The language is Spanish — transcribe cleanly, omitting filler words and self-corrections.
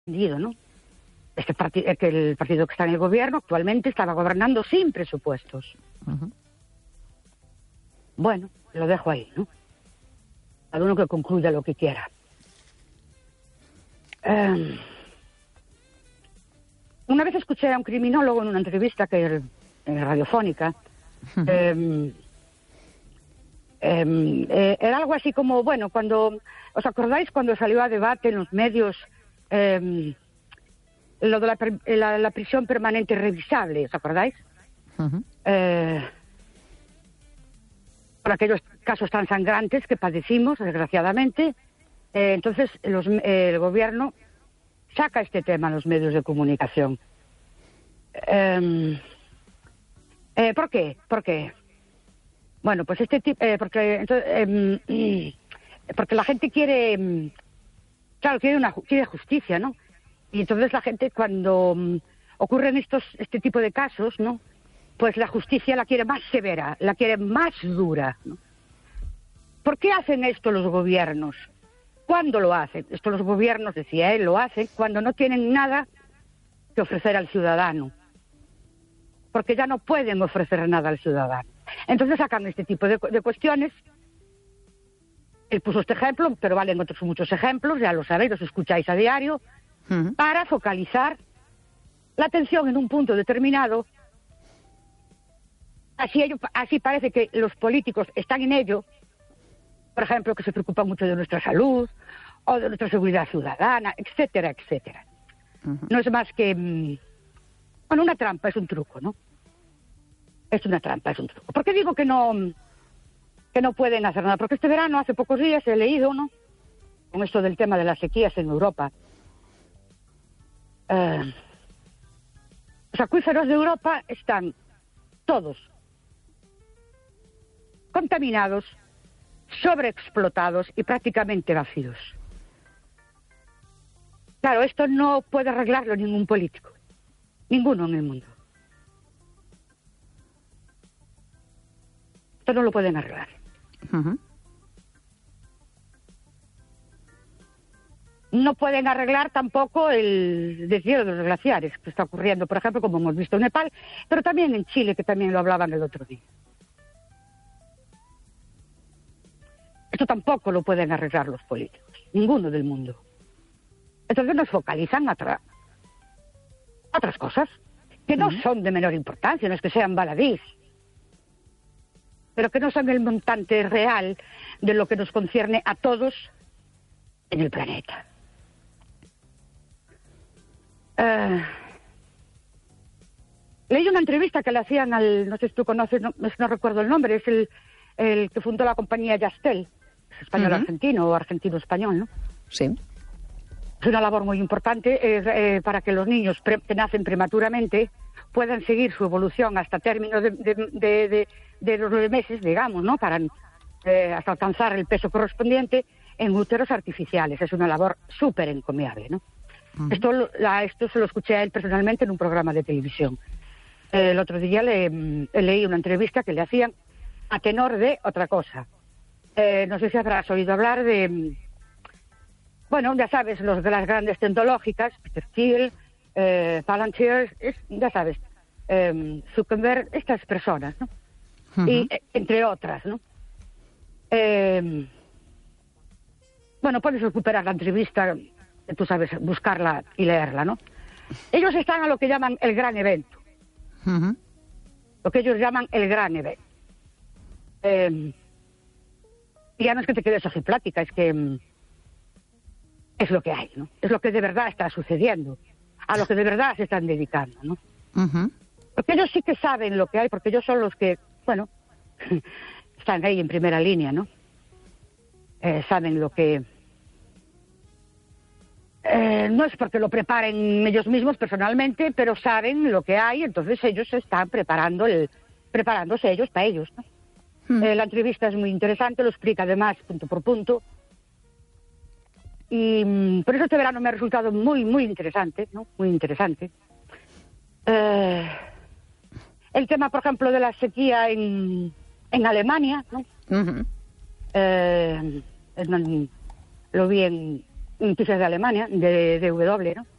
entendido, ¿no? Que el partido que está en el gobierno actualmente estaba gobernando sin presupuestos. Bueno, lo dejo ahí, ¿no? Cada uno que concluya lo que quiera. Una vez escuché a un criminólogo en una entrevista radiofónica. Era algo así como, bueno, cuando... ¿Os acordáis cuando salió a debate en los medios lo de la prisión permanente revisable? ¿Os acordáis? Por aquellos casos tan sangrantes que padecimos, desgraciadamente. Entonces, el gobierno saca este tema a los medios de comunicación. ¿Por qué? Bueno, pues porque la gente quiere, claro, quiere justicia, ¿no? Y entonces la gente, cuando ocurren este tipo de casos, ¿no? Pues la justicia la quiere más severa, la quiere más dura, ¿no? ¿Por qué hacen esto los gobiernos? ¿Cuándo lo hacen? Esto los gobiernos, decía él, lo hacen cuando no tienen nada que ofrecer al ciudadano. Porque ya no pueden ofrecer nada al ciudadano. Entonces sacan este tipo de cuestiones. Él puso este ejemplo, pero valen otros muchos ejemplos, ya lo sabéis, los escucháis a diario, para focalizar la atención en un punto determinado. Así parece que los políticos están en ello, por ejemplo, que se preocupan mucho de nuestra salud o de nuestra seguridad ciudadana, etcétera, etcétera. No es más que, bueno, una trampa, es un truco, ¿no? Es una trampa, es un truco. ¿Por qué digo que no pueden hacer nada? Porque este verano, hace pocos días, he leído, ¿no?, con esto del tema de las sequías en Europa. Los acuíferos de Europa están todos contaminados, sobreexplotados y prácticamente vacíos. Claro, esto no puede arreglarlo ningún político, ninguno en el mundo. Esto no lo pueden arreglar. No pueden arreglar tampoco el deshielo de los glaciares que está ocurriendo, por ejemplo, como hemos visto en Nepal, pero también en Chile, que también lo hablaban el otro día. Esto tampoco lo pueden arreglar los políticos, ninguno del mundo. Entonces nos focalizan a otras cosas que no son de menor importancia, no es que sean baladís, pero que no son el montante real de lo que nos concierne a todos en el planeta. Leí una entrevista que le hacían no sé si tú conoces, no recuerdo el nombre, es el que fundó la compañía Yastel, es español-argentino o argentino-español, ¿no? Sí. Es una labor muy importante para que los niños que nacen prematuramente puedan seguir su evolución hasta término de los 9 meses, digamos, ¿no?, hasta alcanzar el peso correspondiente en úteros artificiales. Es una labor súper encomiable, ¿no? Esto se lo escuché a él personalmente en un programa de televisión. El otro día leí una entrevista que le hacían a tenor de otra cosa. No sé si habrás oído hablar de... Bueno, ya sabes, los de las grandes tecnológicas, Peter Thiel, Palantir, ya sabes, Zuckerberg, estas personas, ¿no? Y entre otras, ¿no? Bueno, puedes recuperar la entrevista, tú sabes, buscarla y leerla, ¿no? Ellos están a lo que llaman el gran evento. Lo que ellos llaman el gran evento. Y ya no es que te quedes ojiplática, es que es lo que hay, ¿no? Es lo que de verdad está sucediendo, a lo que de verdad se están dedicando, ¿no? Porque ellos sí que saben lo que hay, porque ellos son los que, bueno, están ahí en primera línea, ¿no? Saben lo que... no es porque lo preparen ellos mismos personalmente, pero saben lo que hay, entonces ellos están preparándose ellos para ellos, ¿no? La entrevista es muy interesante, lo explica además punto por punto. Y por eso este verano me ha resultado muy, muy interesante, ¿no? Muy interesante. El tema, por ejemplo, de la sequía en Alemania, ¿no? Lo vi en tú seas de Alemania, de W, ¿no?